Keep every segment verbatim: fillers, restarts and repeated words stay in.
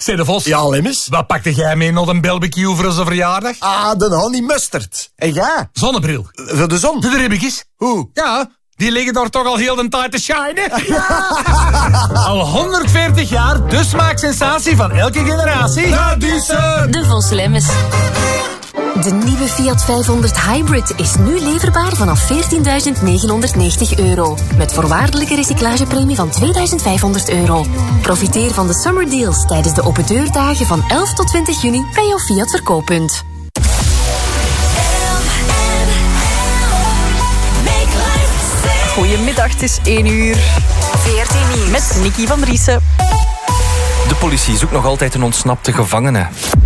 Zeg de Vos. Ja, Lemmes? Wat pakte jij mee naar een barbecue voor onze verjaardag? Ah, de honey mustard. En ja? Zonnebril. Voor de zon? De ribbekjes. Hoe? Ja, die liggen daar toch al heel de tijd te shinen. Ja. Al honderdveertig jaar de smaaksensatie van elke generatie. Radisson! De Vos Lemmes. De nieuwe Fiat vijfhonderd Hybrid is nu leverbaar vanaf veertienduizend negenhonderdnegentig euro. Met voorwaardelijke recyclagepremie van tweeduizend vijfhonderd euro. Profiteer van de summer deals tijdens de open deurdagen van elf tot twintig juni bij jouw Fiat verkooppunt. Goedemiddag, het is één uur. veertien nieuws. Met Nicky van Driessen. De politie zoekt nog altijd een ontsnapte gevangene.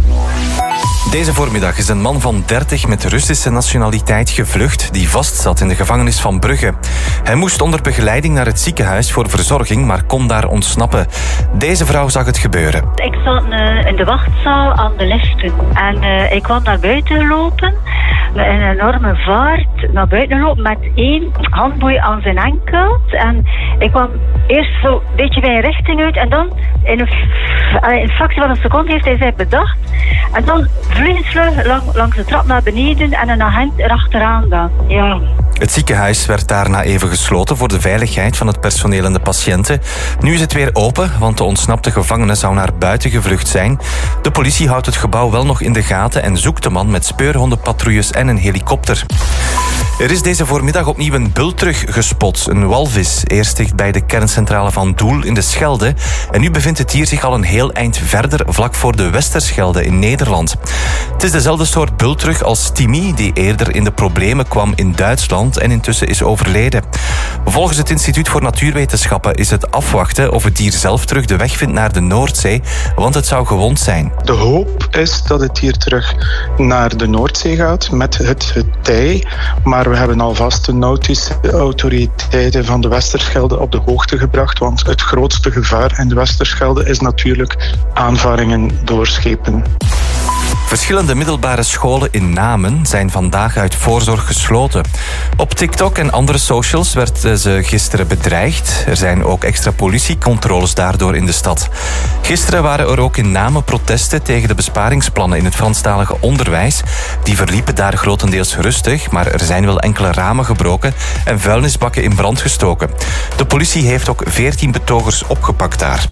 Deze voormiddag is een man van dertig met Russische nationaliteit gevlucht die vastzat in de gevangenis van Brugge. Hij moest onder begeleiding naar het ziekenhuis voor verzorging, maar kon daar ontsnappen. Deze vrouw zag het gebeuren. Ik zat uh, in de wachtzaal aan de liften en uh, ik kwam naar buiten gelopen. In een enorme vaart naar buiten lopen met één handboei aan zijn enkel. En ik kwam eerst zo een beetje bij een richting uit en dan in een, in een fractie van een seconde heeft hij zich bedacht. En dan vliegensvlug lang, langs de trap naar beneden en een agent erachteraan dan. Ja. Het ziekenhuis werd daarna even gesloten voor de veiligheid van het personeel en de patiënten. Nu is het weer open, want de ontsnapte gevangene zou naar buiten gevlucht zijn. De politie houdt het gebouw wel nog in de gaten en zoekt de man met speurhondenpatrouilles en een helikopter. Er is deze voormiddag opnieuw een bultrug gespot, een walvis. Eerst dicht bij de kerncentrale van Doel in de Schelde. En nu bevindt het dier zich al een heel eind verder, vlak voor de Westerschelde in Nederland. Het is dezelfde soort bultrug als Timmy, die eerder in de problemen kwam in Duitsland en intussen is overleden. Volgens het Instituut voor Natuurwetenschappen is het afwachten of het dier zelf terug de weg vindt naar de Noordzee, want het zou gewond zijn. De hoop is dat het dier terug naar de Noordzee gaat met het getij, maar we hebben alvast de nautische autoriteiten van de Westerschelde op de hoogte gebracht, want het grootste gevaar in de Westerschelde is natuurlijk aanvaringen door schepen. Verschillende middelbare scholen in Namen zijn vandaag uit voorzorg gesloten. Op TikTok en andere socials werd ze gisteren bedreigd. Er zijn ook extra politiecontroles daardoor in de stad. Gisteren waren er ook in Namen protesten tegen de besparingsplannen in het Franstalige onderwijs. Die verliepen daar grotendeels rustig, maar er zijn wel enkele ramen gebroken en vuilnisbakken in brand gestoken. De politie heeft ook veertien betogers opgepakt daar.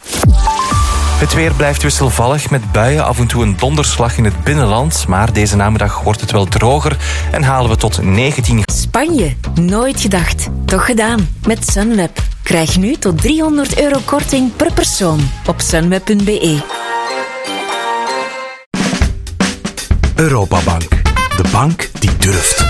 Het weer blijft wisselvallig met buien, af en toe een donderslag in het binnenland. Maar deze namiddag wordt het wel droger en halen we tot negentien. Spanje, nooit gedacht. Toch gedaan. Met Sunweb. Krijg nu tot driehonderd euro korting per persoon op sunweb punt be. Europabank. De bank die durft.